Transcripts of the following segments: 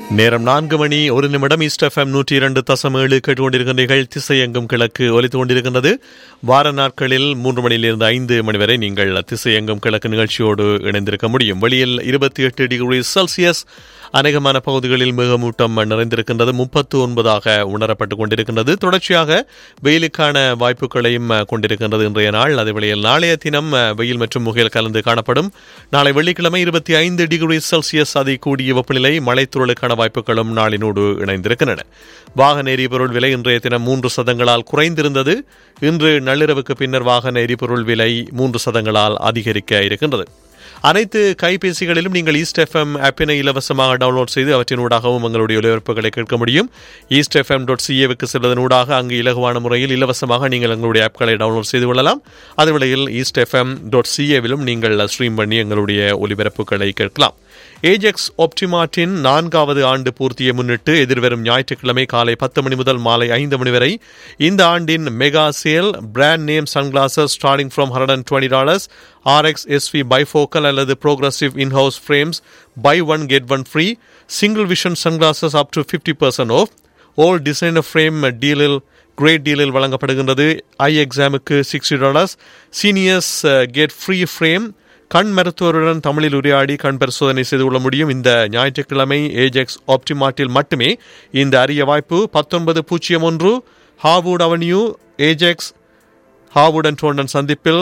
நேரம் 4 மணி 1 நிமிடம். East FM 102.7 கேட்டுக்கொண்டிருக்கின்றீர்கள். திசையெங்கும் கிழக்கு ஒலித்துக் கொண்டிருக்கின்றது. வார நாட்களில் 3 மணியிலிருந்து 5 மணி வரை நீங்கள் திசையெங்கும் கிழக்கு நிகழ்ச்சியோடு இணைந்திருக்க முடியும். வெளியில் 28 டிகிரி செல்சியஸ், அநேகமான பகுதிகளில் மேகமூட்டம் நிறைந்திருக்கின்றது. 39 உணரப்பட்டுக் கொண்டிருக்கின்றது. தொடர்ச்சியாக வெயிலுக்கான வாய்ப்புகளையும் கொண்டிருக்கின்றது இன்றைய நாள். அதே வேளையில் நாளைய தினம் வெயில் மற்றும் முகில் கலந்து காணப்படும். நாளை வெள்ளிக்கிழமை 25 டிகிரி செல்சியஸ் அதிகூடிய வெப்பநிலை. மழைத்தூறலுக்கான வாய்ப்புகளும் நாளினோடு இணைந்திருக்கின்றன. வாகன எரிபொருள் விலை இன்றைய தினம் 3 சதங்களால் குறைந்திருந்தது. இன்று நள்ளிரவுக்கு பின்னர் வாகன எரிபொருள் விலை 3 சதங்களால் அதிகரிக்க இருக்கின்றது. அனைத்து கைபேசிகளிலும் நீங்கள் ஈஸ்ட் எஃப்எம் ஆப்பினை இலவசமாக டவுன்லோட் செய்து அவற்றினூடாகவும் உங்களுடைய ஒலிபரப்புகளை கேட்க முடியும். eastfm.ca செல்வதனூடாக அங்கு இலகுவான முறையில் இலவசமாக நீங்கள் எங்களுடைய ஆப்களை டவுன்லோட் செய்து கொள்ளலாம். அதேவேளையில் eastfm.ca நீங்கள் ஸ்ட்ரீம் பண்ணி எங்களுடைய ஒலிபரப்புகளை கேட்கலாம். ஏஜெக்ஸ் ஆப்டிமார்ட்டின் 4வது ஆண்டு பூர்த்தியை முன்னிட்டு எதிர்வரும் ஞாயிற்றுக்கிழமை காலை 10 மணி முதல் மாலை 5 மணி வரை இந்த ஆண்டின் mega sale brand name sunglasses starting from $120, RX SV bifocal அல்லது progressive in-house frames by one get one free, single vision sunglasses up to 50% of, old designer frame டீலில் great டீலில் வழங்கப்படுகின்றது. ஐ எக்ஸாமுக்கு $60, சீனியர்ஸ் கெட் ஃப்ரீ ஃப்ரேம். கண் மருத்துவருடன் தமிழில் உரையாடி கண் பரிசோதனை செய்து கொள்ள முடியும். இந்த ஞாயிற்றுக்கிழமை ஏஜெக்ஸ் ஆப்டிமார்ட்டில் மட்டுமே இந்த அரிய வாய்ப்பு. 1901 Harwood avenue, Ajax, Harwood and Taunton சந்திப்பில்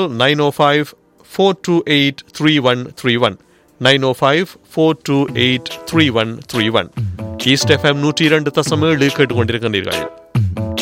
905-428-3131 905-428-3131. ஈஸ்ட் எஃப்எம் 102.7 கேட்டுக்கொண்டிருக்கின்றீர்கள்.